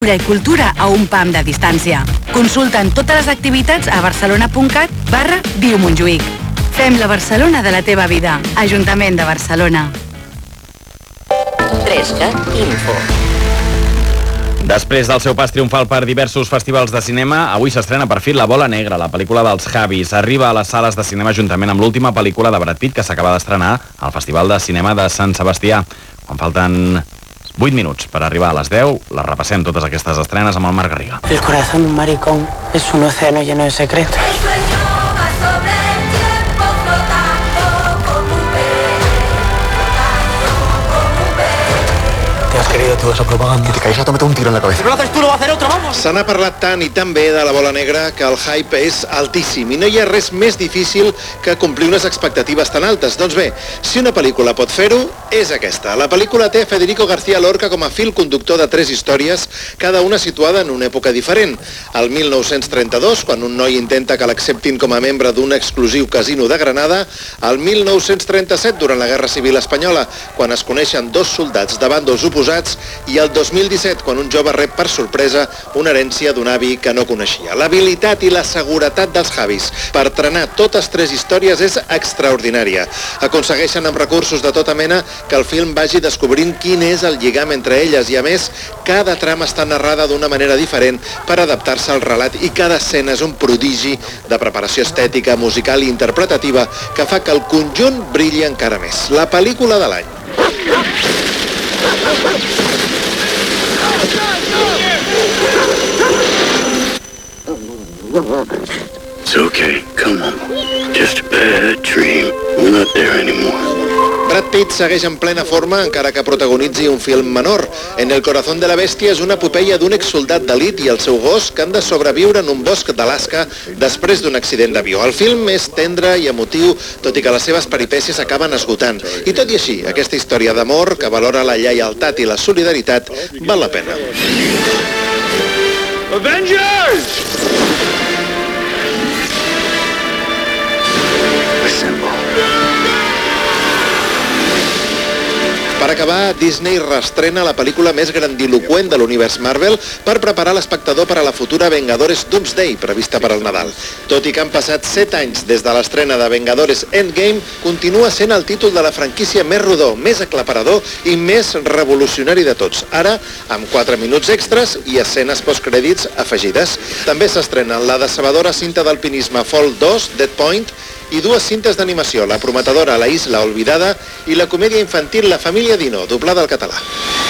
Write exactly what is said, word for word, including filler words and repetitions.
i cultura a un pam de distància. Consulta'n totes les activitats a barcelona.cat barra Viu Montjuïc. Fem la Barcelona de la teva vida. Ajuntament de Barcelona. tres cat Info. Després del seu pas triomfal per diversos festivals de cinema, avui s'estrena per fi La Bola Negra, la pel·lícula dels Javis. Arriba a les sales de cinema juntament amb l'última pel·lícula de Brad Pitt que s'acaba d'estrenar al Festival de Cinema de Sant Sebastià. Quan falten vuit minuts per arribar a les deu, les repassem totes aquestes estrenes amb el Marc Garriga. El corazón de un maricón es un océano lleno de secretos. Te has querido toda esa propaganda y te caes a tomarte un tiro en la cabeza. Si no lo haces tú, lo va a hacer otro, vamos. Se n'ha parlat tant i tan bé de La Bola Negra que el hype és altíssim i no hi ha res més difícil que complir unes expectatives tan altes. Doncs bé, si una pel·lícula pot fer-ho, és aquesta. La pel·lícula té Federico García Lorca com a fil conductor de tres històries, cada una situada en una època diferent. Al mil nou-cents trenta-dos, quan un noi intenta que l'acceptin com a membre d'un exclusiu casino de Granada, al mil nou-cents trenta-set, durant la Guerra Civil Espanyola, quan es coneixen dos soldats de bàndols oposats, i el dos mil disset, quan un jove rep per sorpresa una herència d'un avi que no coneixia. L'habilitat i la seguretat dels Javis per trenar totes tres històries és extraordinària. Aconsegueixen amb recursos de tota mena que el film vagi descobrint quin és el lligam entre elles i, a més, cada trama està narrada d'una manera diferent per adaptar-se al relat i cada escena és un prodigi de preparació estètica, musical i interpretativa que fa que el conjunt brilli encara més. La pel·lícula de l'any. It's okay, come on. Just a bad dream. We're not there anymore. Brad Pitt segueix en plena forma encara que protagonitzi un film menor. En El corazón de la bestia és una epopeia d'un exsoldat d'elit i el seu gos que han de sobreviure en un bosc d'Alaska després d'un accident d'avió. El film és tendre i emotiu, tot i que les seves peripècies acaben esgotant. I tot i així, aquesta història d'amor que valora la lleialtat i la solidaritat val la pena. Avengers! Assemble. Per acabar, Disney reestrena la pel·lícula més grandiloqüent de l'univers Marvel per preparar l'espectador per a la futura Vengadores Doomsday, prevista per al Nadal. Tot i que han passat set anys des de l'estrena de Vengadores Endgame, continua sent el títol de la franquícia més rodó, més aclaparador i més revolucionari de tots. Ara, amb quatre minuts extras i escenes postcrèdits afegides. També s'estrenen la decebedora cinta d'alpinisme Fall dos, Dead Point, i dues cintes d'animació, la prometedora La Isla Olvidada i la comèdia infantil La Família Dino, doblada al català.